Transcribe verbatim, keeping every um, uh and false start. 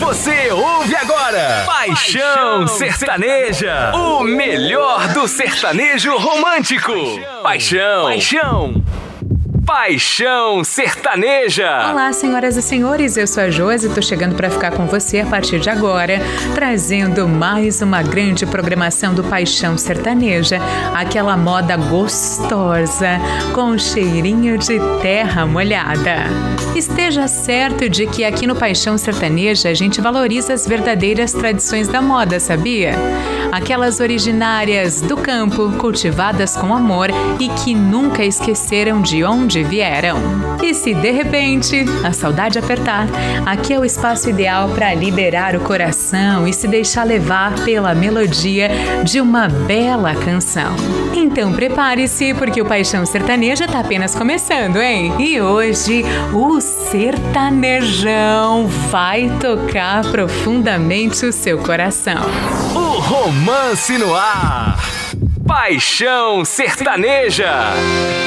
Você ouve agora Paixão, Paixão Sertaneja, o melhor do sertanejo romântico. Paixão, Paixão, Paixão Sertaneja. Olá, senhoras e senhores, eu sou a Josi e tô chegando para ficar com você a partir de agora, trazendo mais uma grande programação do Paixão Sertaneja, aquela moda gostosa, com cheirinho de terra molhada. Esteja certo de que aqui no Paixão Sertaneja a gente valoriza as verdadeiras tradições da moda, sabia? Aquelas originárias do campo, cultivadas com amor e que nunca esqueceram de onde vieram. E se de repente a saudade apertar, aqui é o espaço ideal para liberar o coração e se deixar levar pela melodia de uma bela canção. Então prepare-se, porque o Paixão Sertaneja está apenas começando, hein? E hoje o sertanejão vai tocar profundamente o seu coração. O romance no ar. Paixão Sertaneja.